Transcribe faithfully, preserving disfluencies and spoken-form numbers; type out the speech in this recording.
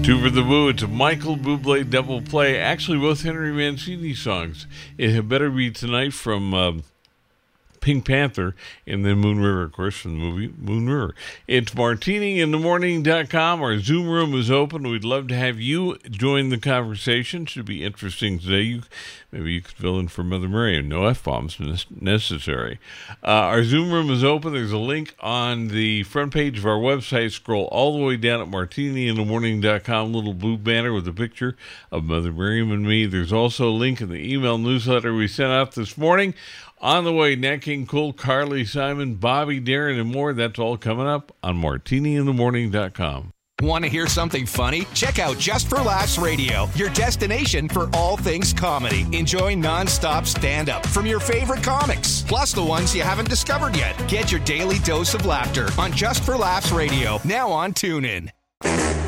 Two for the Boo. It's a Michael Bublé double play. Actually, both Henry Mancini songs. It Had Better Be Tonight from um, Pink Panther, and then Moon River, of course, from the movie Moon River. It's martini in the morning dot com. Our Zoom room is open. We'd love to have you join the conversation. Should be interesting today. You, maybe you could fill in for Mother Mary. No F-bombs necessary. Uh, our Zoom room is open. There's a link on the front page of our website. Scroll all the way down at martini in the morning dot com, little blue banner with a picture of Mother Miriam and me. There's also a link in the email newsletter we sent out this morning. On the way, Nat King Cole, Carly Simon, Bobby Darin, and more. That's all coming up on martini in the morning dot com. Want to hear something funny? Check out Just for Laughs Radio, your destination for all things comedy. Enjoy nonstop stand-up from your favorite comics, plus the ones you haven't discovered yet. Get your daily dose of laughter on Just for Laughs Radio, now on TuneIn.